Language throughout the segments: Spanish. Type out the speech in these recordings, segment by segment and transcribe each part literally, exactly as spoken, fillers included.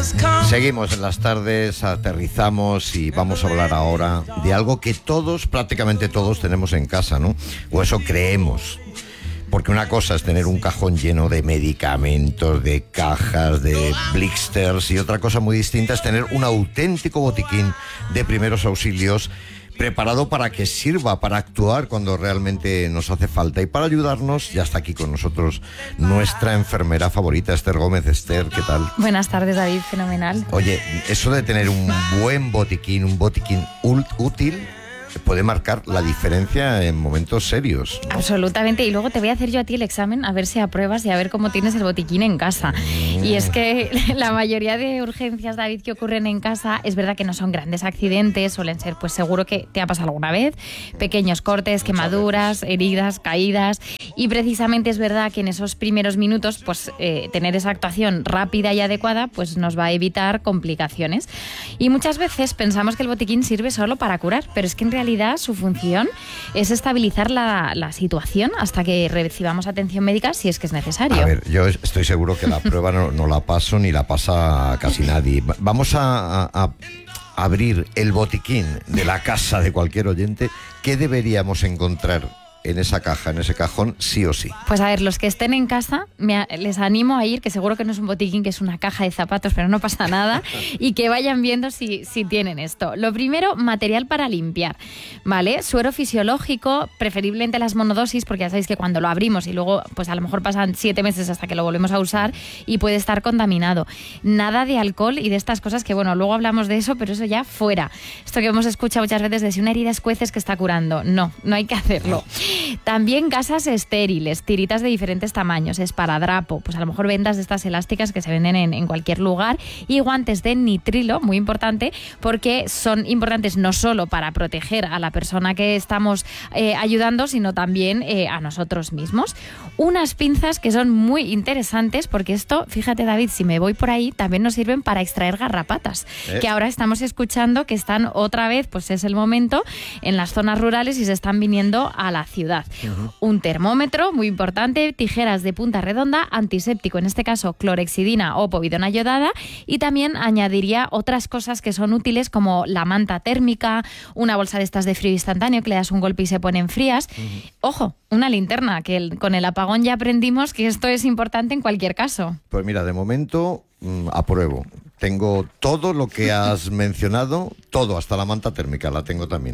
Seguimos en las tardes, aterrizamos y vamos a hablar ahora de algo que todos, prácticamente todos tenemos en casa, ¿no? O eso creemos. Porque una cosa es tener un cajón lleno de medicamentos, de cajas, de blisters, y otra cosa muy distinta es tener un auténtico botiquín de primeros auxilios preparado para que sirva para actuar cuando realmente nos hace falta. Y para ayudarnos, ya está aquí con nosotros nuestra enfermera favorita, Esther Gómez. Esther, ¿qué tal? Buenas tardes, David, fenomenal. Oye, eso de tener un buen botiquín, un botiquín útil, puede marcar la diferencia en momentos serios, ¿no? Absolutamente, y luego te voy a hacer yo a ti el examen a ver si apruebas y a ver cómo tienes el botiquín en casa. Mm. Y es que la mayoría de urgencias, David, que ocurren en casa, es verdad que no son grandes accidentes, suelen ser, pues seguro que te ha pasado alguna vez, pequeños cortes, quemaduras, heridas, caídas, y precisamente es verdad que en esos primeros minutos, pues eh, tener esa actuación rápida y adecuada, pues nos va a evitar complicaciones. Y muchas veces pensamos que el botiquín sirve solo para curar, pero es que en realidad realidad su función es estabilizar la, la situación hasta que recibamos atención médica si es que es necesario. A ver, yo estoy seguro que la prueba no, no la paso ni la pasa casi nadie. Vamos a, a, a abrir el botiquín de la casa de cualquier oyente. ¿Qué deberíamos encontrar en esa caja, en ese cajón, sí o sí? Pues a ver, los que estén en casa, me, les animo a ir, que seguro que no es un botiquín, que es una caja de zapatos, pero no pasa nada, y que vayan viendo si, si tienen esto. Lo primero, material para limpiar, ¿vale? Suero fisiológico, preferiblemente las monodosis, porque ya sabéis que cuando lo abrimos y luego, pues a lo mejor pasan siete meses hasta que lo volvemos a usar y puede estar contaminado. Nada de alcohol y de estas cosas que, bueno, luego hablamos de eso, pero eso ya fuera. Esto que hemos escuchado muchas veces de si una herida escuece que está curando. No, no hay que hacerlo. También gasas estériles, tiritas de diferentes tamaños, esparadrapo, pues a lo mejor vendas de estas elásticas que se venden en, en cualquier lugar, y guantes de nitrilo, muy importante, porque son importantes no solo para proteger a la persona que estamos eh, ayudando, sino también eh, a nosotros mismos. Unas pinzas que son muy interesantes, porque esto, fíjate, David, si me voy por ahí, también nos sirven para extraer garrapatas, ¿Eh? que ahora estamos escuchando que están otra vez, pues es el momento, en las zonas rurales y se están viniendo a la ciudad. Uh-huh. Un termómetro, muy importante, tijeras de punta redonda, antiséptico, en este caso clorexidina o povidona yodada, y también añadiría otras cosas que son útiles como la manta térmica, una bolsa de estas de frío instantáneo que le das un golpe y se ponen frías. Uh-huh. Ojo, una linterna, que el, con el apagón ya aprendimos que esto es importante en cualquier caso. Pues mira, de momento mmm, apruebo. Tengo todo lo que has mencionado, todo, hasta la manta térmica la tengo también.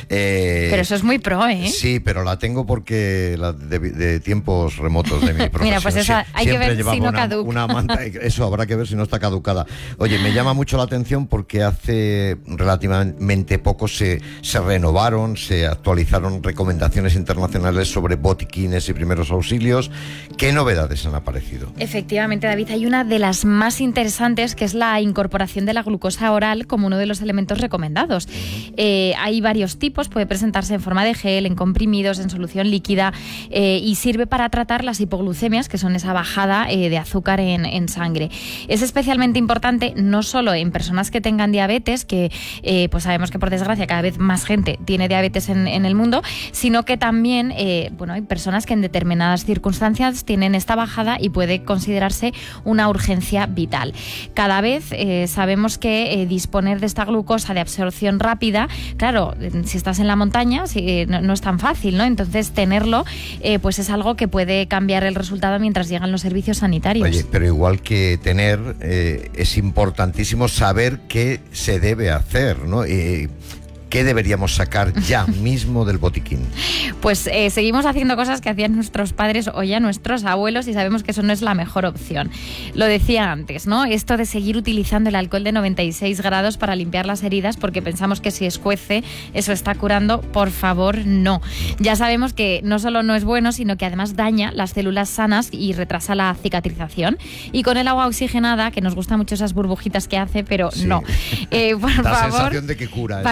Eh, pero eso es muy pro, ¿eh? Sí, pero la tengo porque la de, de tiempos remotos de mi profesión. Mira, pues esa Sie- hay que ver si no caduca. Una, una manta, eso habrá que ver si no está caducada. Oye, me llama mucho la atención porque hace relativamente poco se, se renovaron, se actualizaron recomendaciones internacionales sobre botiquines y primeros auxilios. ¿Qué novedades han aparecido? Efectivamente, David, hay una de las más interesantes, que es la incorporación de la glucosa oral como uno de los elementos recomendados. Eh, hay varios tipos, puede presentarse en forma de gel, en comprimidos, en solución líquida, eh, y sirve para tratar las hipoglucemias, que son esa bajada eh, de azúcar en, en sangre. Es especialmente importante no solo en personas que tengan diabetes, que eh, pues sabemos que por desgracia cada vez más gente tiene diabetes en, en el mundo, sino que también eh, bueno, hay personas que en determinadas circunstancias tienen esta bajada y puede considerarse una urgencia vital. Cada vez Eh, sabemos que eh, disponer de esta glucosa de absorción rápida, claro, si estás en la montaña si, eh, no, no es tan fácil, ¿no? Entonces tenerlo eh, pues es algo que puede cambiar el resultado mientras llegan los servicios sanitarios. Oye, pero igual que tener, eh, es importantísimo saber qué se debe hacer, ¿no? Eh, ¿Qué deberíamos sacar ya mismo del botiquín? Pues eh, seguimos haciendo cosas que hacían nuestros padres o ya nuestros abuelos, y sabemos que eso no es la mejor opción. Lo decía antes, ¿no? Esto de seguir utilizando el alcohol de noventa y seis grados para limpiar las heridas porque pensamos que si escuece eso está curando. Por favor, no. Ya sabemos que no solo no es bueno, sino que además daña las células sanas y retrasa la cicatrización. Y con el agua oxigenada, que nos gustan mucho esas burbujitas que hace, pero sí. no. Eh, por da favor, sensación de que cura. Parece eso.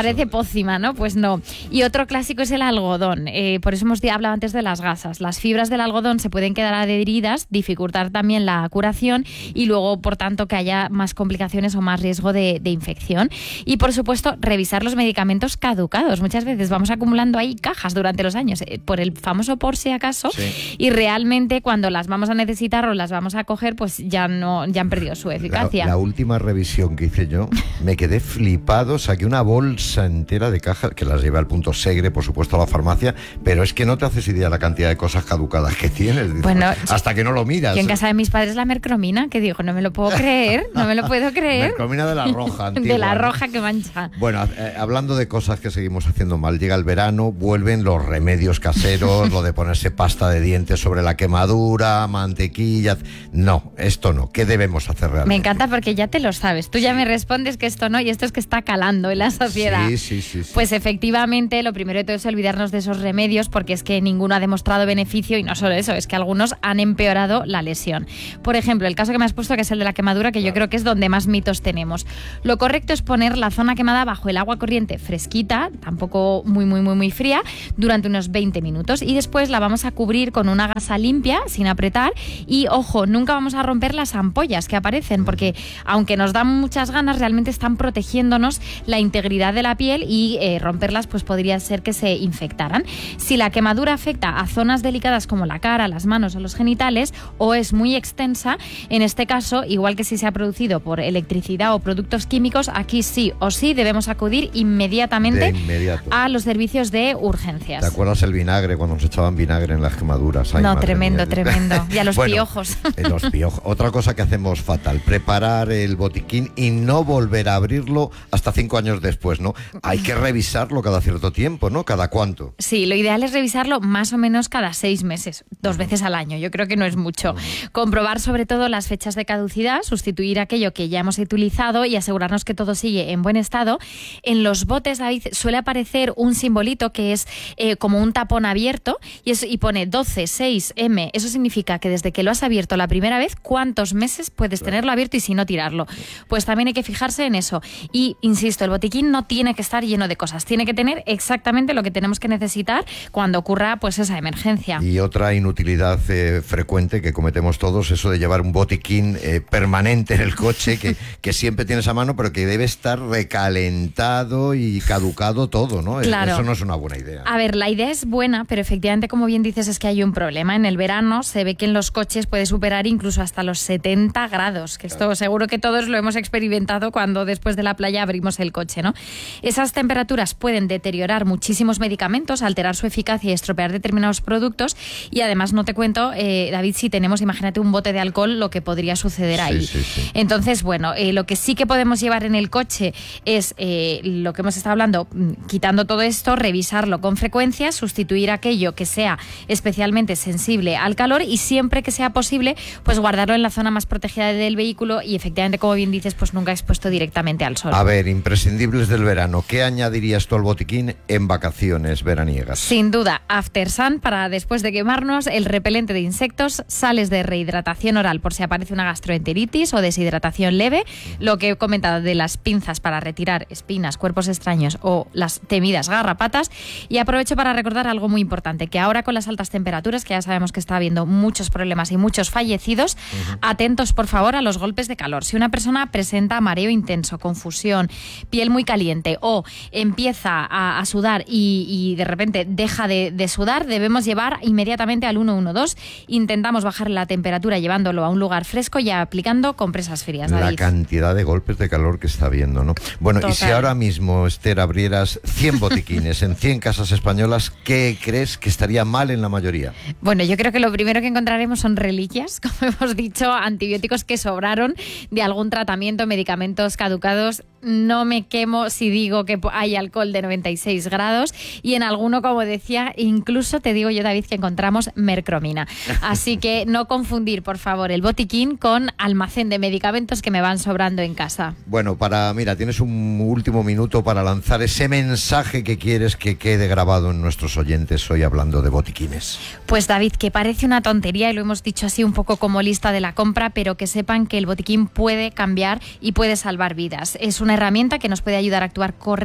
pócima, ¿no? Pues no. Y otro clásico es el algodón. Eh, por eso hemos hablado antes de las gasas. Las fibras del algodón se pueden quedar adheridas, dificultar también la curación y luego, por tanto, que haya más complicaciones o más riesgo de, de infección. Y, por supuesto, revisar los medicamentos caducados. Muchas veces vamos acumulando ahí cajas durante los años eh, por el famoso por si acaso, sí. Y realmente cuando las vamos a necesitar o las vamos a coger, pues ya no ya han perdido su eficacia. La, la última revisión que hice yo, me quedé flipado, saqué una bolsa entera de cajas, que las llevé al punto Segre, por supuesto, a la farmacia, pero es que no te haces idea la cantidad de cosas caducadas que tienes. Bueno, hasta que no lo miras. Yo en casa de mis padres la mercromina, que digo, no me lo puedo creer, no me lo puedo creer. Mercromina de la roja, antigua, de la ¿no? roja que mancha. Bueno, eh, hablando de cosas que seguimos haciendo mal, llega el verano, vuelven los remedios caseros, lo de ponerse pasta de dientes sobre la quemadura, mantequilla. No, esto no. ¿Qué debemos hacer realmente? Me encanta porque ya te lo sabes. Tú ya me respondes que esto no y esto es que está calando en la sociedad. Sí, sí, sí, sí. Pues efectivamente, lo primero de todo es olvidarnos de esos remedios porque es que ninguno ha demostrado beneficio y no solo eso, es que algunos han empeorado la lesión. Por ejemplo, el caso que me has puesto, que es el de la quemadura, que yo creo que es donde más mitos tenemos. Lo correcto es poner la zona quemada bajo el agua corriente fresquita, tampoco muy, muy, muy, muy fría, durante unos veinte minutos y después la vamos a cubrir con una gasa limpia, sin apretar y, ojo, nunca vamos a romper las ampollas que aparecen porque, aunque nos dan muchas ganas, realmente están protegiéndonos la integridad de la piel y eh, romperlas pues podría ser que se infectaran. Si la quemadura afecta a zonas delicadas como la cara, las manos o los genitales o es muy extensa, en este caso, igual que si se ha producido por electricidad o productos químicos, aquí sí o sí debemos acudir inmediatamente a los servicios de urgencias. ¿Te acuerdas el vinagre, cuando nos echaban vinagre en las quemaduras? Ay, no, tremendo, mía. tremendo. Y a los bueno, piojos. Los piojos. Otra cosa que hacemos fatal, preparar el botiquín y no volver a abrirlo hasta cinco años después, ¿no? Hay que revisarlo cada cierto tiempo, ¿no? ¿Cada cuánto? Sí, lo ideal es revisarlo más o menos cada seis meses, dos veces al año. Yo creo que no es mucho. Comprobar sobre todo las fechas de caducidad, sustituir aquello que ya hemos utilizado y asegurarnos que todo sigue en buen estado. En los botes, David, suele aparecer un simbolito que es eh, como un tapón abierto y, es, y pone doce, seis, eme. Eso significa que desde que lo has abierto la primera vez, ¿cuántos meses puedes tenerlo abierto y si no tirarlo? Pues también hay que fijarse en eso. Y, insisto, el botiquín no tiene que estar lleno de cosas. Tiene que tener exactamente lo que tenemos que necesitar cuando ocurra pues esa emergencia. Y otra inutilidad eh, frecuente que cometemos todos, eso de llevar un botiquín eh, permanente en el coche, que, que siempre tienes a mano, pero que debe estar recalentado y caducado todo, ¿no? Claro. Eso no es una buena idea. A ver, la idea es buena, pero efectivamente, como bien dices, es que hay un problema. En el verano se ve que en los coches puede superar incluso hasta los setenta grados, que esto claro. Seguro que todos lo hemos experimentado cuando después de la playa abrimos el coche, ¿no? Esas temperaturas pueden deteriorar muchísimos medicamentos, alterar su eficacia y estropear determinados productos y además no te cuento, eh, David, si tenemos, imagínate un bote de alcohol, lo que podría suceder ahí. Sí, sí, sí. Entonces, bueno, eh, lo que sí que podemos llevar en el coche es eh, lo que hemos estado hablando, quitando todo esto, revisarlo con frecuencia, sustituir aquello que sea especialmente sensible al calor y siempre que sea posible, pues guardarlo en la zona más protegida del vehículo y efectivamente, como bien dices, pues nunca expuesto directamente al sol. A ver, imprescindibles del verano, ¿qué añadirías tú al botiquín en vacaciones veraniegas? Sin duda, After Sun para después de quemarnos, el repelente de insectos, sales de rehidratación oral por si aparece una gastroenteritis o deshidratación leve, lo que he comentado de las pinzas para retirar espinas, cuerpos extraños o las temidas garrapatas. Y aprovecho para recordar algo muy importante, que ahora con las altas temperaturas, que ya sabemos que está habiendo muchos problemas y muchos fallecidos, uh-huh. Atentos por favor a los golpes de calor. Si una persona presenta mareo intenso, confusión, piel muy caliente o empieza a, a sudar y, y de repente deja de, de sudar, debemos llevar inmediatamente al uno uno dos. Intentamos bajar la temperatura llevándolo a un lugar fresco y aplicando compresas frías. La David. cantidad de golpes de calor que está habiendo, ¿no? Bueno, total. Y si ahora mismo, Esther, abrieras cien botiquines en cien casas españolas, ¿qué crees que estaría mal en la mayoría? Bueno, yo creo que lo primero que encontraremos son reliquias, como hemos dicho, antibióticos que sobraron de algún tratamiento, medicamentos caducados. No me quemo si digo que hay alcohol de noventa y seis grados y en alguno, como decía, incluso te digo yo, David, que encontramos mercromina. Así que no confundir, por favor, el botiquín con almacén de medicamentos que me van sobrando en casa. Bueno, para mira, tienes un último minuto para lanzar ese mensaje que quieres que quede grabado en nuestros oyentes hoy hablando de botiquines. Pues David, que parece una tontería y lo hemos dicho así un poco como lista de la compra, pero que sepan que el botiquín puede cambiar y puede salvar vidas. Es una herramienta que nos puede ayudar a actuar correctamente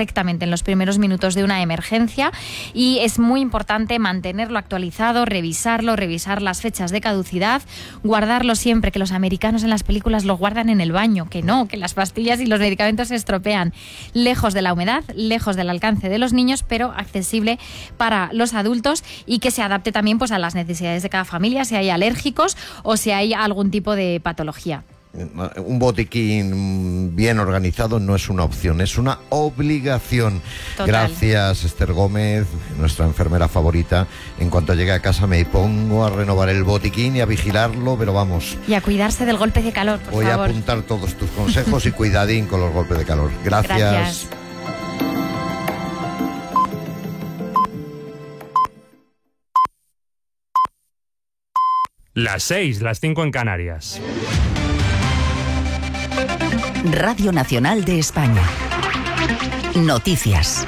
perfectamente en los primeros minutos de una emergencia y es muy importante mantenerlo actualizado, revisarlo, revisar las fechas de caducidad, guardarlo siempre, que los americanos en las películas lo guardan en el baño, que no, que las pastillas y los medicamentos se estropean, lejos de la humedad, lejos del alcance de los niños, pero accesible para los adultos y que se adapte también pues, a las necesidades de cada familia, si hay alérgicos o si hay algún tipo de patología. Un botiquín bien organizado no es una opción, es una obligación. Total. Gracias, Esther Gómez, nuestra enfermera favorita. En cuanto llegue a casa me pongo a renovar el botiquín y a vigilarlo, pero vamos. Y a cuidarse del golpe de calor, por Voy favor. a apuntar todos tus consejos y cuidadín con los golpes de calor. Gracias. Gracias. Las seis, las cinco en Canarias. Radio Nacional de España. Noticias.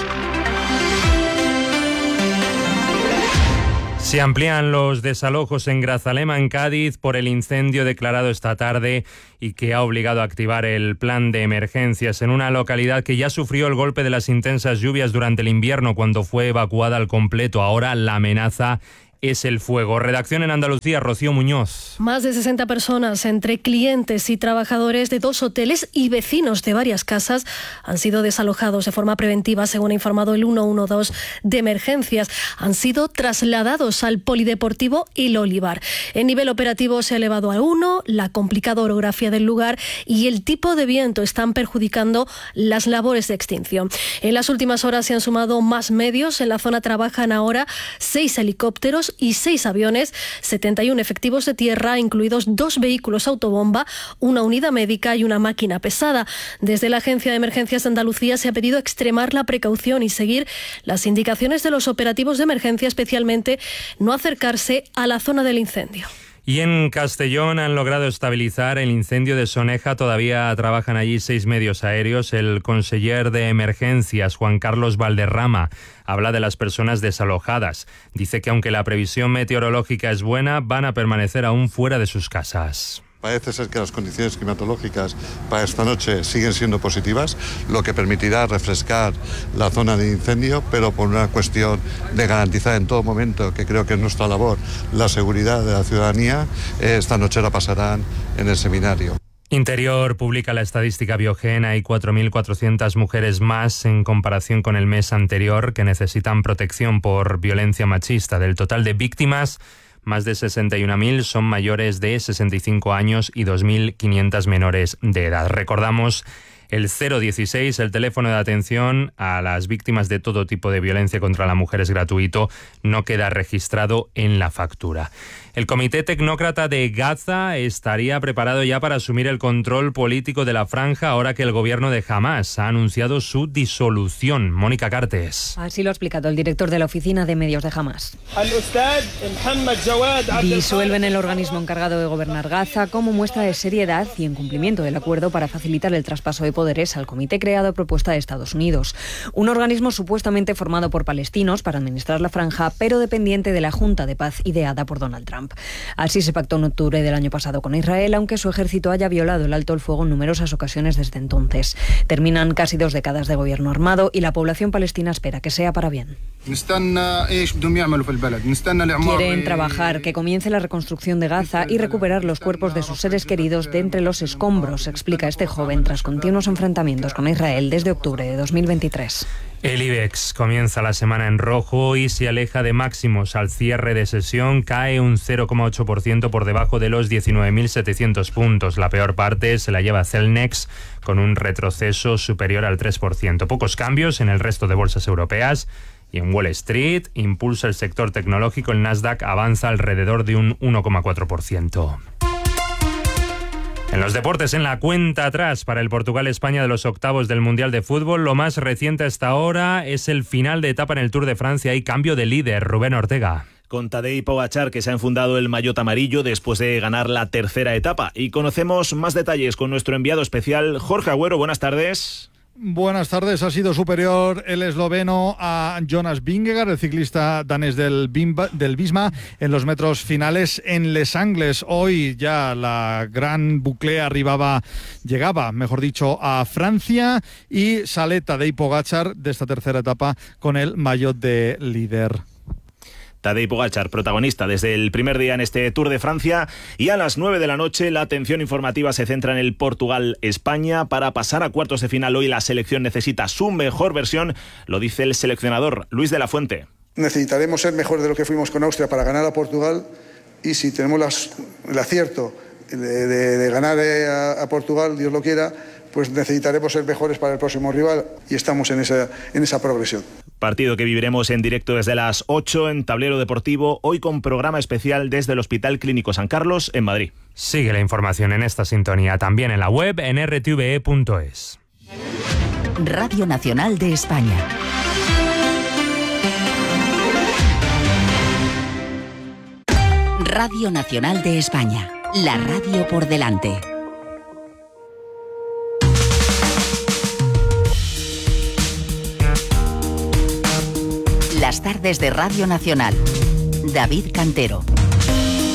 Se amplían los desalojos en Grazalema, en Cádiz, por el incendio declarado esta tarde y que ha obligado a activar el plan de emergencias en una localidad que ya sufrió el golpe de las intensas lluvias durante el invierno cuando fue evacuada al completo. Ahora la amenaza es el fuego. Redacción en Andalucía, Rocío Muñoz. Más de sesenta personas, entre clientes y trabajadores de dos hoteles y vecinos de varias casas, han sido desalojados de forma preventiva, según ha informado el ciento doce de emergencias. Han sido trasladados al Polideportivo El Olivar. El nivel operativo se ha elevado a uno, la complicada orografía del lugar y el tipo de viento están perjudicando las labores de extinción. En las últimas horas se han sumado más medios. En la zona trabajan ahora seis helicópteros y seis aviones, setenta y uno efectivos de tierra, incluidos dos vehículos autobomba, una unidad médica y una máquina pesada. Desde la Agencia de Emergencias de Andalucía se ha pedido extremar la precaución y seguir las indicaciones de los operativos de emergencia, especialmente no acercarse a la zona del incendio. Y en Castellón han logrado estabilizar el incendio de Soneja. Todavía trabajan allí seis medios aéreos. El conseller de Emergencias, Juan Carlos Valderrama, habla de las personas desalojadas. Dice que aunque la previsión meteorológica es buena, van a permanecer aún fuera de sus casas. Parece ser que las condiciones climatológicas para esta noche siguen siendo positivas, lo que permitirá refrescar la zona de incendio, pero por una cuestión de garantizar en todo momento, que creo que es nuestra labor, la seguridad de la ciudadanía. Esta noche la pasarán en el seminario. Interior publica la estadística Biogen. Hay cuatro mil cuatrocientas mujeres más en comparación con el mes anterior que necesitan protección por violencia machista. Del total de víctimas, más de sesenta y una mil son mayores de sesenta y cinco años y dos mil quinientas menores de edad. Recordamos el cero dieciséis, el teléfono de atención a las víctimas de todo tipo de violencia contra la mujer es gratuito, no queda registrado en la factura. El Comité Tecnócrata de Gaza estaría preparado ya para asumir el control político de la franja ahora que el gobierno de Hamás ha anunciado su disolución. Mónica Cartes. Así lo ha explicado el director de la oficina de medios de Hamás. Disuelven el organismo encargado de gobernar Gaza como muestra de seriedad y en cumplimiento del acuerdo para facilitar el traspaso de poderes al comité creado a propuesta de Estados Unidos. Un organismo supuestamente formado por palestinos para administrar la franja, pero dependiente de la Junta de Paz ideada por Donald Trump. Así se pactó en octubre del año pasado con Israel, aunque su ejército haya violado el alto el fuego en numerosas ocasiones desde entonces. Terminan casi dos décadas de gobierno armado y la población palestina espera que sea para bien. Quieren trabajar, que comience la reconstrucción de Gaza y recuperar los cuerpos de sus seres queridos de entre los escombros, explica este joven tras continuos enfrentamientos con Israel desde octubre de dos mil veintitrés. El IBEX comienza la semana en rojo y se aleja de máximos al cierre de sesión. Cae un cero coma ocho por ciento por debajo de los diecinueve mil setecientos puntos. La peor parte se la lleva Celnex con un retroceso superior al tres por ciento. Pocos cambios en el resto de bolsas europeas. Y en Wall Street impulsa el sector tecnológico. El Nasdaq avanza alrededor de un uno coma cuatro por ciento. En los deportes, en la cuenta atrás para el Portugal-España de los octavos del Mundial de Fútbol, lo más reciente hasta ahora es el final de etapa en el Tour de Francia y cambio de líder. Rubén Ortega. Con Tadej Pogačar, que se ha enfundado el maillot amarillo después de ganar la tercera etapa. Y conocemos más detalles con nuestro enviado especial, Jorge Agüero. Buenas tardes. Buenas tardes. Ha sido superior el esloveno a Jonas Vingegaard, el ciclista danés del, Bimba, del Visma, en los metros finales en Les Angles. Hoy ya la gran boucle arribaba, llegaba, mejor dicho, a Francia y sale Tadej Pogačar de esta tercera etapa con el maillot de líder. Tadej Pogačar, protagonista desde el primer día en este Tour de Francia, y a las nueve de la noche la atención informativa se centra en el Portugal-España. Para pasar a cuartos de final hoy la selección necesita su mejor versión, lo dice el seleccionador Luis de la Fuente. Necesitaremos ser mejor de lo que fuimos con Austria para ganar a Portugal, y si tenemos las, el acierto de, de, de ganar a, a Portugal, Dios lo quiera, pues necesitaremos ser mejores para el próximo rival, y estamos en esa, en esa progresión. Partido que viviremos en directo desde las ocho en Tablero Deportivo, hoy con programa especial desde el Hospital Clínico San Carlos en Madrid. Sigue la información en esta sintonía también en la web en r t v e punto es. Radio Nacional de España. Radio Nacional de España. La radio por delante. Las tardes de Radio Nacional. David Cantero.